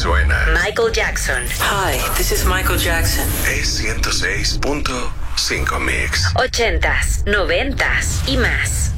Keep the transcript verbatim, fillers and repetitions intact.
suena. Michael Jackson. Hi, this is Michael Jackson. Es ciento seis punto cinco Mix. Ochentas, noventas y más.